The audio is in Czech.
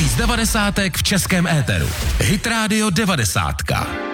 Nejvíc devadesátek v českém éteru. Hit Radio 90.